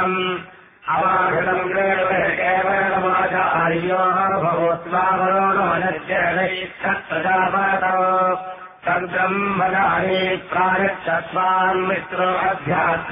अवाहृतम् अवाहृतम् केवलमाचार्योः भवोत्वावरोणोनश्चैक्षत्रजापतौ तद्ब्रह्मचारी प्रायच्छत्वान् मित्रो अध्यात्म